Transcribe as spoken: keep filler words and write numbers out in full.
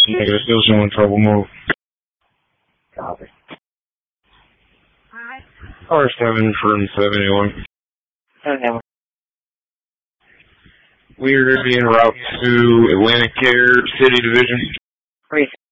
Negative, still showing trouble move. Copy. R seven from seventy-one. Okay. We're being route to Atlantic Care City Division. Three